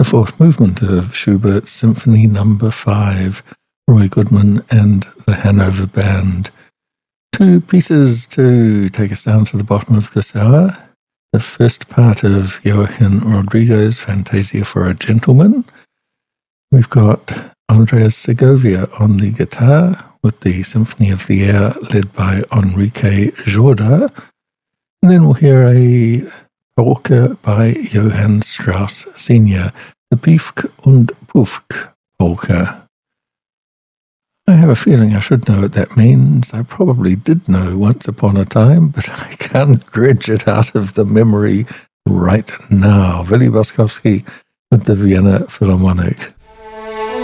the fourth movement of Schubert's Symphony No. 5, Roy Goodman and the Hanover Band. Two pieces to take us down to the bottom of this hour. The first part of Joaquin Rodrigo's Fantasia for a Gentleman. We've got Andres Segovia on the guitar with the Symphony of the Air led by Enrique Jorda. And then we'll hear a polka by Johann Strauss Sr., the Piefke und Pufke polka. I have a feeling I should know what that means. I probably did know once upon a time, but I can't dredge it out of the memory right now. Willy Boskovsky with the Vienna Philharmonic.